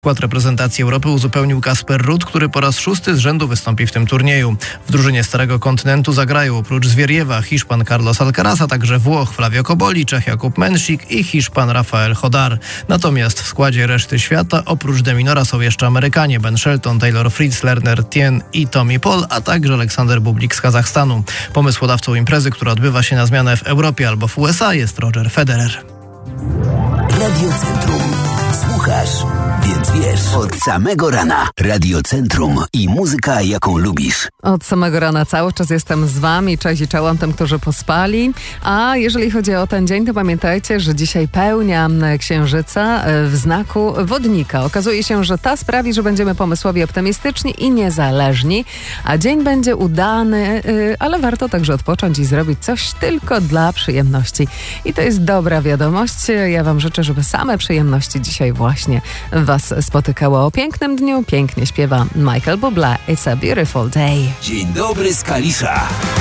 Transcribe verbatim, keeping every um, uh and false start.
Skład reprezentacji Europy uzupełnił Kasper Ruud, który po raz szósty z rzędu wystąpi w tym turnieju. W drużynie Starego Kontynentu zagrają oprócz Zwieriewa Hiszpan Carlos Alcaraz, a także Włoch Flavio Koboli, Czech Jakub Mensik i Hiszpan Rafael Chodar. Natomiast w składzie reszty świata oprócz de Minaura są jeszcze Amerykanie Ben Shelton, Taylor Fritz, Lerner Tien i Tommy Paul, a także Aleksander Bublik z Kazachstanu. Pomysłodawcą imprezy, która odbywa się na zmianę w Europie albo w U S A, jest Roger Federer. Radiocentrum. Słuchasz, więc wiesz. Od samego rana. Radiocentrum i muzyka, jaką lubisz. Od samego rana cały czas jestem z wami. Cześć i czołem tym, którzy pospali. A jeżeli chodzi o ten dzień, to pamiętajcie, że dzisiaj pełnia księżyca w znaku wodnika. Okazuje się, że ta sprawi, że będziemy pomysłowi, optymistyczni i niezależni, a dzień będzie udany, ale warto także odpocząć i zrobić coś tylko dla przyjemności. I to jest dobra wiadomość. Ja wam życzę, żeby same przyjemności dzisiaj właśnie was spotykało. O pięknym dniu pięknie śpiewa Michael Bublé. It's a beautiful day. Dzień dobry z Kalisza.